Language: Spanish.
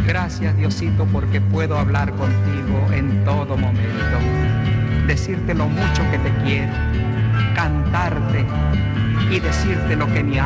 Gracias, Diosito, porque puedo hablar contigo en todo momento, decirte lo mucho que te quiero, cantarte y decirte lo que mi